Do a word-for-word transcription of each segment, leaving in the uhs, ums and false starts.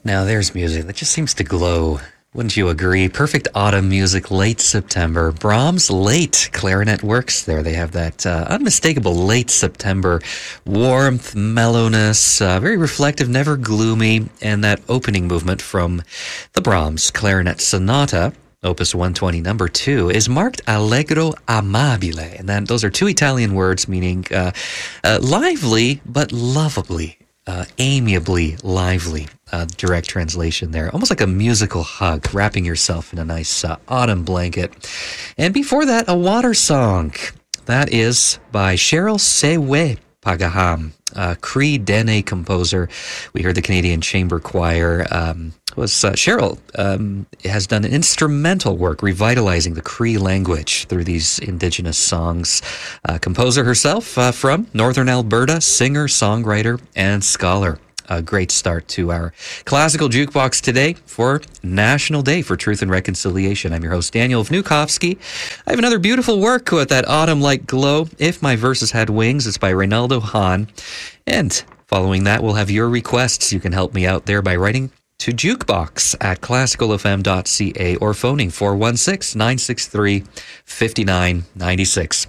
Now there's music that just seems to glow. Wouldn't you agree? Perfect autumn music, late September. Brahms Late Clarinet Works there. They have that uh, unmistakable late September warmth, mellowness, uh, very reflective, never gloomy, and that opening movement from the Brahms Clarinet Sonata, Opus one twenty, number two, is marked Allegro Amabile. And then those are two Italian words meaning uh, uh, lively but lovably. Uh, amiably lively, uh, direct translation there. Almost like a musical hug, wrapping yourself in a nice uh, autumn blanket. And before that, a water song. That is by Cheryl Sewe Pagaham, a Cree Dene composer. We heard the Canadian Chamber Choir. Um, was uh, Cheryl um, has done instrumental work revitalizing the Cree language through these indigenous songs. Uh, composer herself uh, from Northern Alberta, singer, songwriter, and scholar. A great start to our classical jukebox today for National Day for Truth and Reconciliation. I'm your host, Daniel Vnukovsky. I have another beautiful work with that autumn-like glow. If My Verses Had Wings, it's by Reynaldo Hahn. And following that, we'll have your requests. You can help me out there by writing to jukebox at classical f m dot c a or phoning four one six, nine six three, five nine nine six.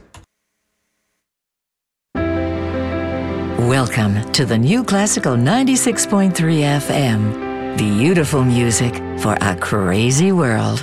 Welcome to the New Classical ninety-six point three F M. Beautiful music for a crazy world.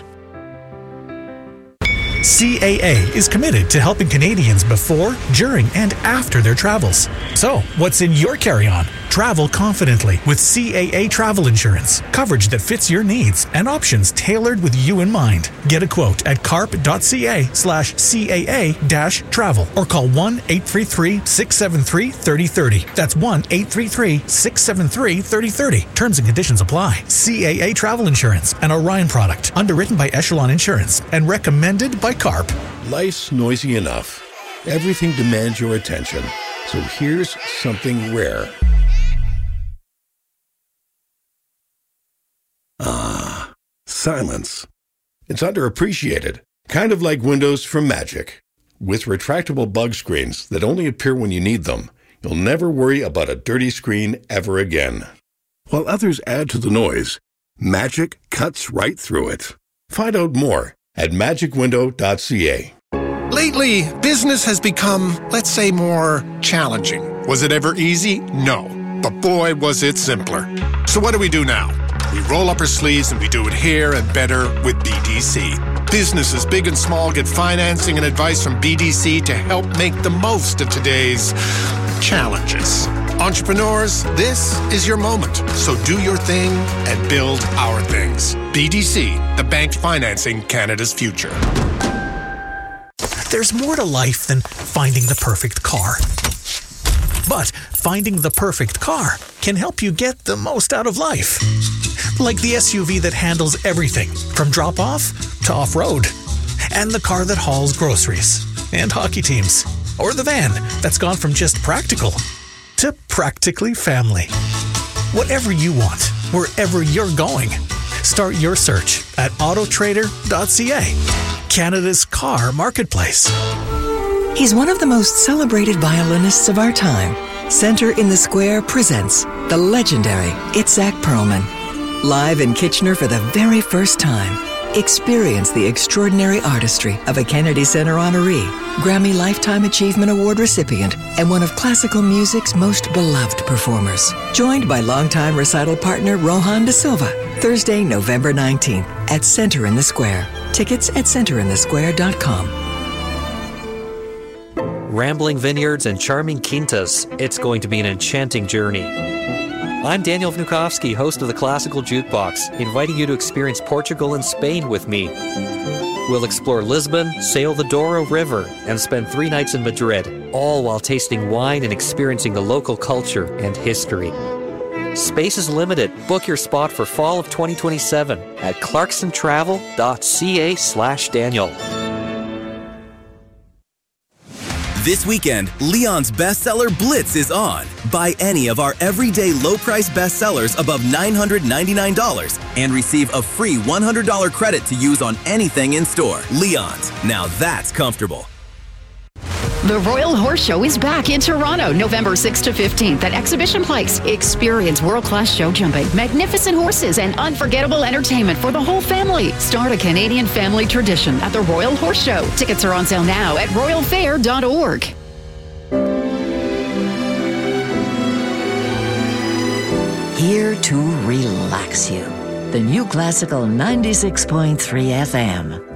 C A A is committed to helping Canadians before, during, and after their travels. So, what's in your carry-on? Travel confidently with C A A travel insurance. Coverage that fits your needs and options tailored with you in mind. Get a quote at carp.ca slash CAA dash travel or call one eight three three, six seven three, three zero three zero. That's one eight three three, six seven three, three zero three zero. Terms and conditions apply. C A A Travel Insurance, an Orion product, underwritten by Echelon Insurance and recommended by Carp. Life's noisy enough. Everything demands your attention. So here's something rare. Ah, silence. It's underappreciated. Kind of like Windows from Magic. With retractable bug screens that only appear when you need them, you'll never worry about a dirty screen ever again. While others add to the noise, Magic cuts right through it. Find out more at magic window dot c a. Lately, business has become, let's say, more challenging. Was it ever easy? No. But boy, was it simpler. So what do we do now? We roll up our sleeves and we do it here and better with B D C. Businesses big and small get financing and advice from B D C to help make the most of today's challenges. Entrepreneurs, this is your moment. So do your thing and build our things. B D C, the bank financing Canada's future. There's more to life than finding the perfect car. But finding the perfect car can help you get the most out of life. Like the S U V that handles everything from drop-off to off-road. And the car that hauls groceries and hockey teams. Or the van that's gone from just practical to practically family. Whatever you want, wherever you're going. Start your search at auto trader dot c a, Canada's car marketplace. He's one of the most celebrated violinists of our time. Center in the Square presents the legendary Itzhak Perlman. Live in Kitchener for the very first time. Experience the extraordinary artistry of a Kennedy Center honoree, Grammy Lifetime Achievement Award recipient, and one of classical music's most beloved performers. Joined by longtime recital partner Rohan De Silva. Thursday, November nineteenth at Center in the Square. Tickets at center in the square dot com. Rambling vineyards and charming quintas. It's going to be an enchanting journey. I'm Daniel Vnukovsky, host of the Classical Jukebox, inviting you to experience Portugal and Spain with me. We'll explore Lisbon, sail the Douro River, and spend three nights in Madrid, all while tasting wine and experiencing the local culture and history. Space is limited. Book your spot for fall of twenty twenty-seven at clarkson travel dot c a slash Daniel. This weekend, Leon's bestseller Blitz is on. Buy any of our everyday low-price bestsellers above nine hundred ninety-nine dollars and receive a free one hundred dollars credit to use on anything in store. Leon's. Now that's comfortable. The Royal Horse Show is back in Toronto, November sixth to fifteenth at Exhibition Place. Experience world-class show jumping, magnificent horses, and unforgettable entertainment for the whole family. Start a Canadian family tradition at the Royal Horse Show. Tickets are on sale now at royal fair dot org. Here to relax you. The New Classical ninety-six point three F M.